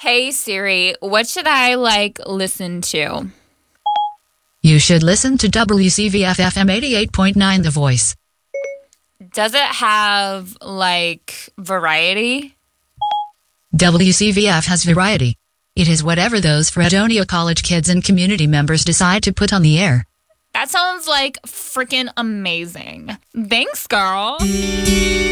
Hey Siri, what should I listen to? You should listen to WCVF FM 88.9 The Voice. Does it have variety? WCVF has variety. It is whatever those Fredonia College kids and community members decide to put on the air. That sounds freaking amazing. Thanks, girl.